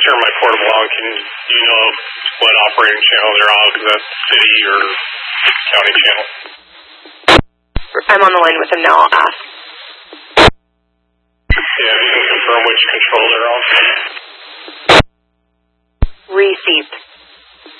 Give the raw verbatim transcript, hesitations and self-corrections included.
turn my portable on. Can you know what operating channel they're on? Is that city or county channel? I'm on the line with him now. I'll ask. Yeah, you can confirm which control they're on. Receipt.